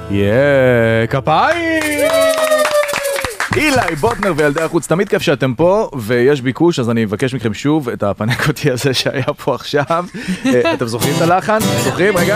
כפיים! אילי בוטנר וילדי החוץ, תמיד כיף שאתם פה ויש ביקוש, אז אני מבקש מכם שוב את הפנקוטי הזה שהיה פה עכשיו. אתם זוכרים את הלחן? זוכרים? רגע.